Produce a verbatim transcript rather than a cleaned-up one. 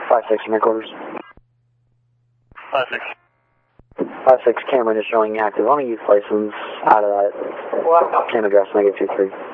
five six, your quarters. five six. five six, Cameron is showing active on a youth license out of that. Well, same address, negative two three.